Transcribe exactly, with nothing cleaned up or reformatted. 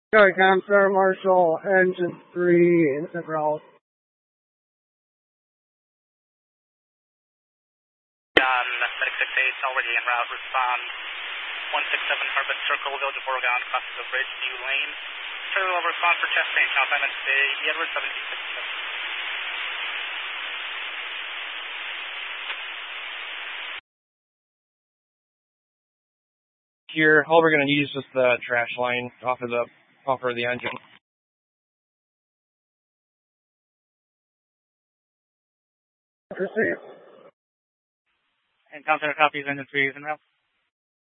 Go, Counselor Marshall, engine three, in the route. On Medic six eight, already en route, respond one six seven Harvard Circle, Village of Oregon, crosses the bridge, new lane. Trailer will respond for chest pain, count time today, Edward seventeen sixty-seven. Here, all we're going to need is just the trash line off of the off of the engine. Proceed. And Counselor copies engine three is en route.